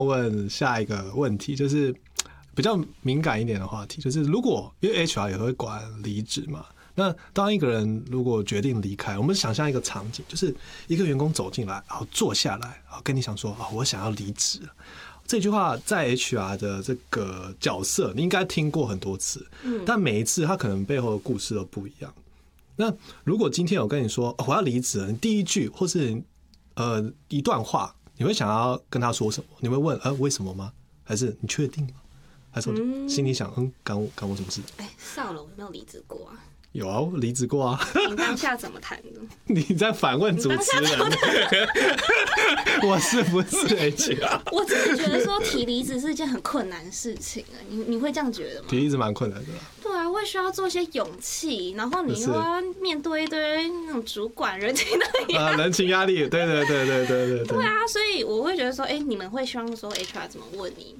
问下一个问题，就是比较敏感一点的话题，就是如果因为 HR 也会管离职嘛，那当一个人如果决定离开，我们想象一个场景，就是一个员工走进来，然后坐下来，然后跟你想说我想要离职。这句话在 HR 的这个角色，你应该听过很多次，但每一次他可能背后的故事都不一样。那如果今天我跟你说我要离职了，你第一句或是一段话，你会想要跟他说什么？你会问为什么吗？还是你确定吗？还是心里想干我什么事？ 少了，我没有离职过啊。 有啊，我离职过啊。 你当下怎么谈的？ 你在反问主持人，我是不是 HR？ 我真的觉得说提离职是一件很困难的事情啊，你会这样觉得吗？ 提离职蛮困难的。 对啊，会需要做一些勇气，然后你又要面对一堆那种主管人情的压力， 人情压力，对。 对啊，所以我会觉得说，你们会希望说 HR 怎么问你？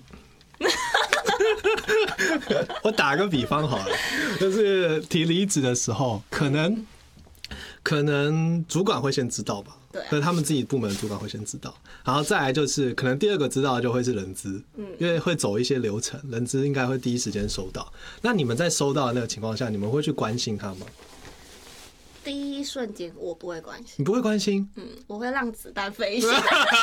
我打个比方好了，就是提离职的时候，可能主管会先知道吧， 对， 可是他们自己部门的主管会先知道，然后再来就是可能第二个知道的就会是人资，因为会走一些流程，人资应该会第一时间收到。那你们在收到的那个情况下，你们会去关心他吗？ 第一瞬间我不会关心， 你不会关心？ 我会让子弹飞一下。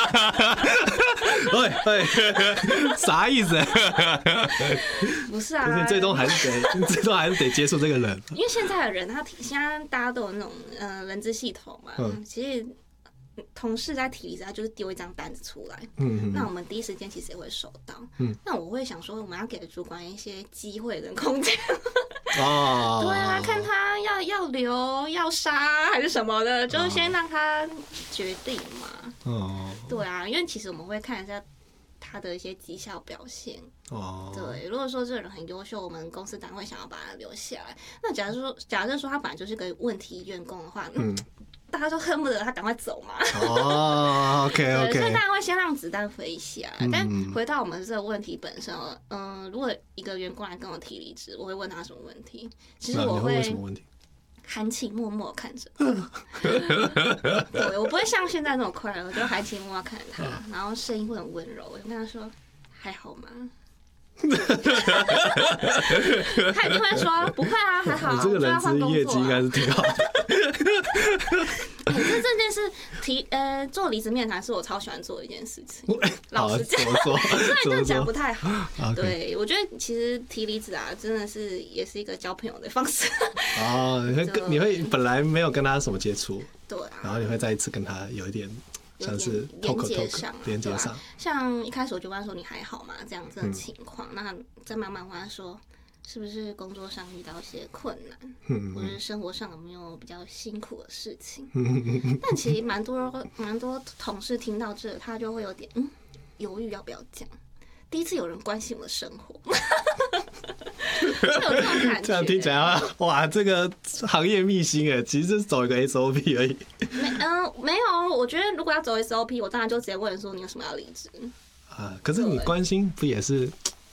啥意思？ 不是啊， 最终还是得接受这个人， 因为现在的人现在大家都有那种人资系统嘛，其实同事在提离职，他就是丢一张单子出来，那我们第一时间其实也会收到，那我会想说，我们要给主管一些机会跟空间。对啊，看他要留要杀还是什么的，就先让他决定嘛。对啊，因为其实我们会看一下他的一些绩效表现。对，如果说这个人很优秀，我们公司当然会想要把他留下来。那假设说他本来就是个问题员工的话，大家都恨不得他赶快走嘛。 OK， 所以当然会先让子弹飞下来。但回到我们这个问题本身，如果一个员工来跟我提离职，我会问他什么问题？其实我会含情脉脉看着。对，我不会像现在那种快乐，我就含情脉脉看着他，然后声音会很温柔，我就跟他说：“还好吗？”他一定会说不会啊，还好。 你这个人资业绩应该是挺好的。 这件事做离职面谈是我超喜欢做的一件事情。老实讲，虽然这样讲不太好。对，我觉得其实提离职啊，真的是也是一个交朋友的方式。 你会本来没有跟他什么接触， 对啊， 然后你会再一次跟他有一点。像是连接上， 像一开始我就问他说你还好吗？这样子的情况，那再慢慢问他说是不是工作上遇到一些困难，或者生活上有没有比较辛苦的事情？但其实蛮多同事听到这，他就会有点犹豫要不要讲。第一次有人关心我的生活，有这种感觉。 这样听起来哇，这个行业秘辛哎，其实是走一个 SOP 而已。 没有，我觉得如果要走 SOP， 我当然就直接问说你有什么要离职可是你关心不也是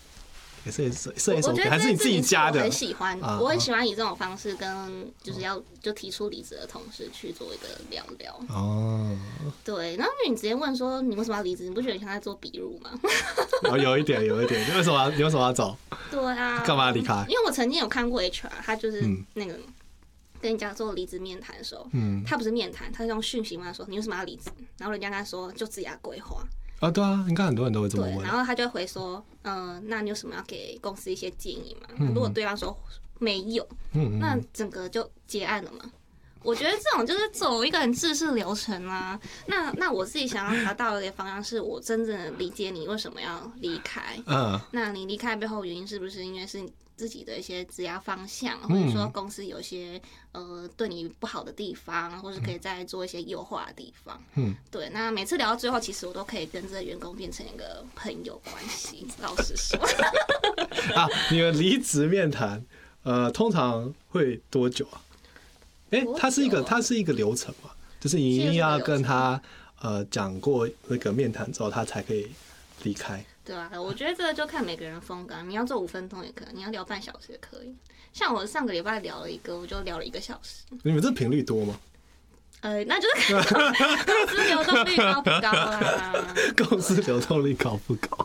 SOP， 还是你自己加的？ 我很喜欢，我很喜欢以这种方式跟就提出离职的同事去做一个聊聊。对，然后你直接问说你为什么要离职，你不觉得你像在做笔录吗？ 有一点，你为什么要走？ 对啊， 干嘛离开？ 因为我曾经有看过 HR， 他就是那个跟人家做离职面谈的时候，他不是面谈，他是用讯息问他说你为什么要离职，然后人家跟他说就职业规划。 对啊，应该很多人都会这么问。 然后他就回说，那你有什么要给公司一些建议吗？如果对方说没有，那整个就结案了嘛。我觉得这种就是走一个很制式流程啊。那我自己想要达到的一个方向是，我真正的理解你为什么要离开。那你离开背后原因是不是因为是自己的一些职业方向，或者说公司有些对你不好的地方，或是可以再做一些优化的地方。对。那每次聊到最后，其实我都可以跟这个员工变成一个朋友关系。老实说， 你们离职面谈，通常会多久啊？它是一个流程嘛，就是你一定要跟他讲过那个面谈之后，他才可以离开。 对啊，我觉得这个就看每个人风格，你要做5分钟也可以，你要聊半小时也可以。像我上个礼拜聊了一个，我就聊了1个小时。 你们这频率多吗？ 那就是公司流动率高不高啦？ 公司流动率高不高？